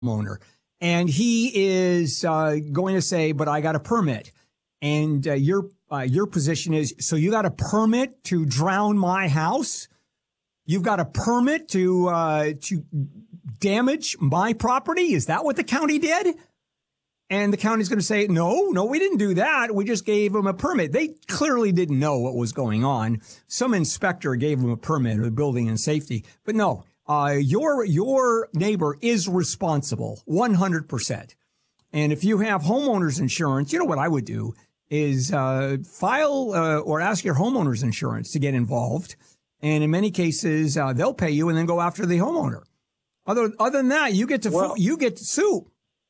homeowner, and he is going to say, "But I got a permit," and your position is, so you got a permit to drown my house? You've got a permit to damage my property? Is that what the county did? And the county's going to say, no, we didn't do that. We just gave them a permit. They clearly didn't know what was going on. Some inspector gave them a permit, or the building and safety. But no, your neighbor is responsible 100%. And if you have homeowners insurance, you know what I would do is file or ask your homeowners insurance to get involved. And in many cases, they'll pay you and then go after the homeowner. Other than that, you get to sue.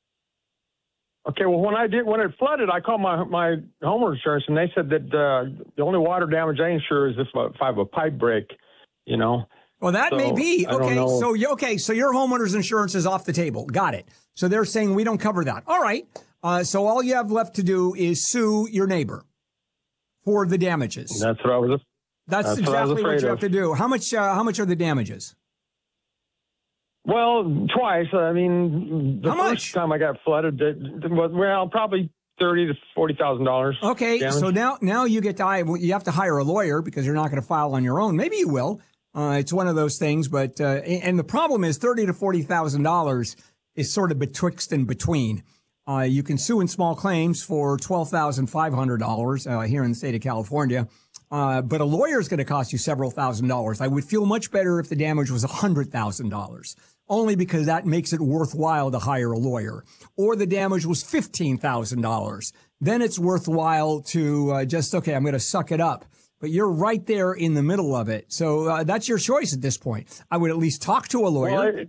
Okay, well, when it flooded, I called my homeowner insurance, and they said that the only water damage I insure is if I have a pipe break, you know. Well, that may be. Okay, so your homeowner's insurance is off the table. Got it. So they're saying we don't cover that. All right. So all you have left to do is sue your neighbor for the damages. That's what I was. That's exactly what you have to do. How much are the damages? Well, twice. I mean, the first time I got flooded, probably $30,000 to $40,000. Okay, damage. So now you have to hire a lawyer because you're not going to file on your own. Maybe you will. It's one of those things, but and the problem is $30,000 to $40,000 is sort of betwixt and between. You can sue in small claims for $12,500 here in the state of California. But a lawyer is going to cost you several $1,000s. I would feel much better if the damage was $100,000, only because that makes it worthwhile to hire a lawyer. Or the damage was $15,000. Then it's worthwhile to I'm going to suck it up. But you're right there in the middle of it. So that's your choice at this point. I would at least talk to a lawyer.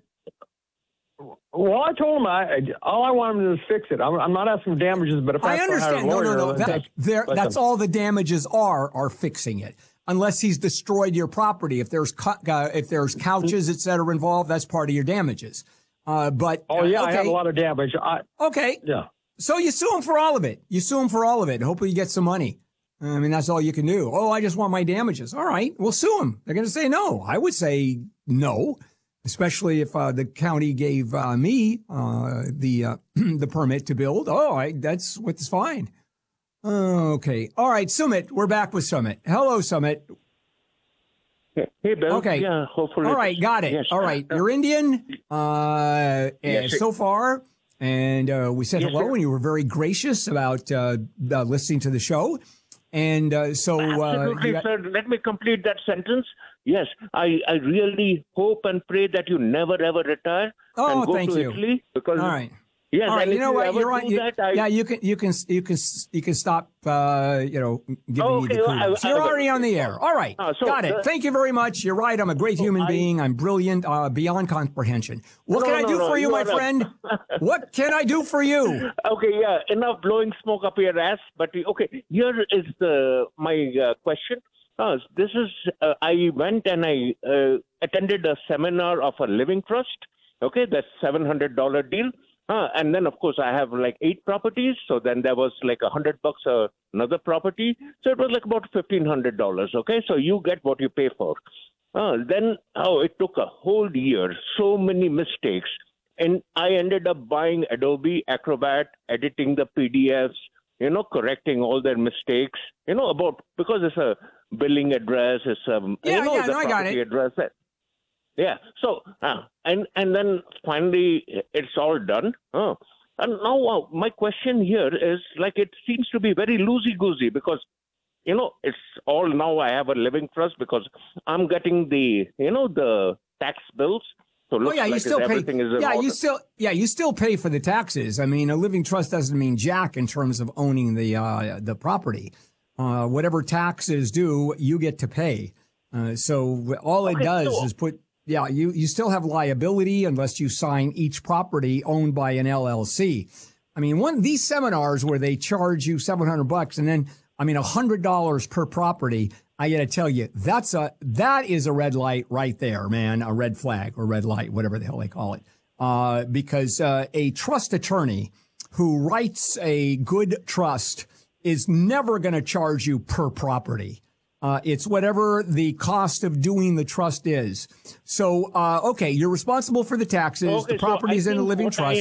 Well, I told him all I want him to do is fix it. I'm not asking for damages, but if I understand, no, that's all the damages are fixing it. Unless he's destroyed your property, if there's couches, et cetera, involved, that's part of your damages. I have a lot of damage. Yeah. So you sue him for all of it. Hopefully you get some money. I mean, that's all you can do. Oh, I just want my damages. All right, we'll sue him. They're going to say no. I would say no. Especially if the county gave me the permit to build. That's what's fine. Okay. All right, Sumit. We're back with Sumit. Hello, Sumit. Hey, Bill. Okay. Yeah, hopefully. All right, got it. Yes. All right. You're Indian so far. And we said hello, and you were very gracious about listening to the show. And absolutely, sir. Let me complete that sentence. Yes, I really hope and pray that you never ever retire and go to Italy, because all right. Yes, all right. And you know what? You're right. You can stop. Giving me the kudos. So you're already on the air. All right. Got it. Thank you very much. You're right. I'm a great human being. I'm brilliant, beyond comprehension. What can I do for you, my friend? What can I do for you? Okay. Yeah. Enough blowing smoke up your ass. But okay. Here is my question. This is I went and I attended a seminar of a living trust. Okay, that's $700 deal. And then, of course, I have like 8 properties. So then there was like $100 another property. So it was like about $1,500. Okay, so you get what you pay for. Then it took a whole year. So many mistakes. And I ended up buying Adobe Acrobat, editing the PDFs, correcting all their mistakes, because it's a billing address, it's the I got it. Address. Yeah. So, and then finally it's all done. And now my question here is it seems to be very loosey-goosey because, it's all now I have a living trust because I'm getting the tax bills. So you still pay. You still pay for the taxes. I mean, a living trust doesn't mean jack in terms of owning the property. Whatever taxes due, you get to pay. So all it does is put. Yeah, you still have liability unless you sign each property owned by an LLC. I mean, these seminars where they charge you $700 and then $100 per property. I got to tell you, that is a red light right there, man. A red flag or red light, whatever the hell they call it. Because a trust attorney who writes a good trust is never going to charge you per property. It's whatever the cost of doing the trust is. So, okay, you're responsible for the taxes. Okay, the so property's I in a think living what I trust.